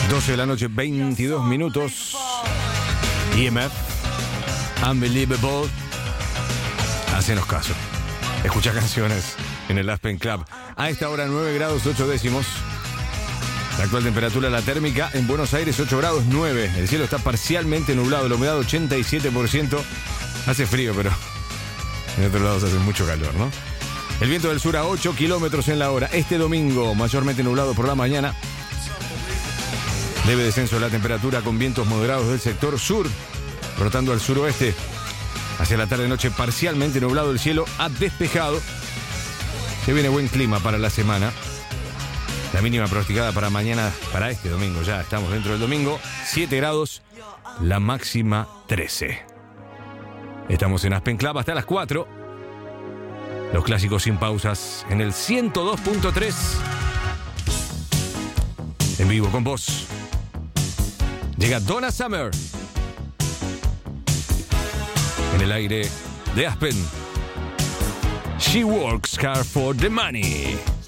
12 de la noche, 22 minutos. EMF, Unbelievable. Hacenos caso. Escucha canciones en el Aspen Club. A esta hora 9 grados 8 décimos. La actual temperatura, la térmica en Buenos Aires 8 grados 9. El cielo está parcialmente nublado, la humedad 87%. Hace frío, pero en otros lados hace mucho calor, ¿no? El viento del sur a 8 kilómetros en la hora. Este domingo, mayormente nublado por la mañana. Leve descenso de la temperatura con vientos moderados del sector sur, rotando al suroeste. Hacia la tarde-noche, parcialmente nublado, el cielo ha despejado. Se viene buen clima para la semana. La mínima pronosticada para mañana, para este domingo, ya estamos dentro del domingo, 7 grados, la máxima 13. Estamos en Aspen Club hasta las 4. Los clásicos sin pausas en el 102.3. En vivo con vos. Llega Donna Summer. En el aire de Aspen. She works hard for the money.